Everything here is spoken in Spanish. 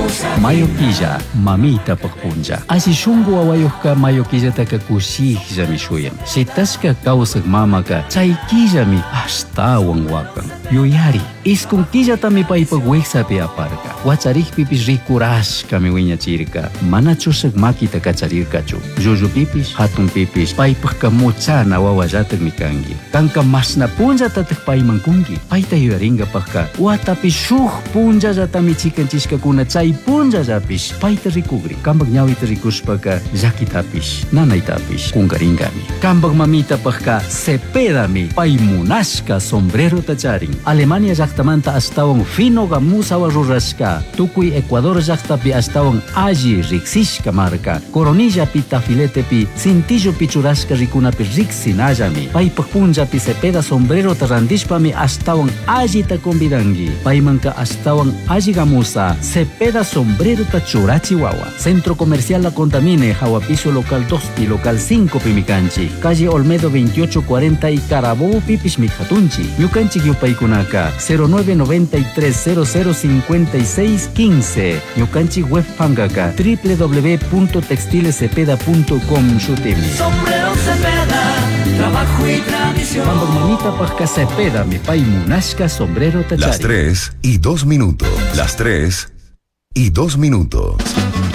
Mayoquilla, mamita pagpunja. Asi shungu awayuhka mayoquilla taka kushihja mi shuyan. Si taska kausak mamaka, chaykilla mi astawan wakan. Yuyari, iskun quilla tami paipagweksa pi aparka. Wacharih pipis rikurashka mi wiñachirka. Mana chusak makita kacharirkachu. Yuyu pipis, hatun pipis, paipagka muchana wawallatak mi kangi. Kanka masna punja tatak paimankungi. Paita yuyaringa pagka. Watapi shuh punja jatami chikanchishka kuna chay punja japis. Paita rikugri. Kambag nyawita rikushpaka jakitapish. Nanaitapish. Kungaringami. Kambag mamita pagka sepedami. Paimunashka sombrero tacharing. Alemania llaqtamanta astawan fino gamusawa rurashka. Tukuy Ecuador llaqtapi astawan alli riksishka marka. Coronilla pi tafiletepi cintillo pichurashka rikunapi riksinallami. Paypaq punjapi sepeda sombrero tarandishpami astawan alli ta convidangi. Paymanka astawan alli gamusa sepeda sombrero ta churachi wawa. Centro Comercial La Contamine, Hawapiso local 2 local 5 pimikanchi. Calle Olmedo 2840 y Carabobo pipis mikhatunchi. Ñukanchik yupaykunaka 0993005615. Ñukanchik webpankaka www.textilesepeda.com shutimi. Sombrero Cepeda, trabajo y tradición. Kambag mamita pagka Cepeda mi paimunashka sombrero tachari. Las 3:02. Las 3:02.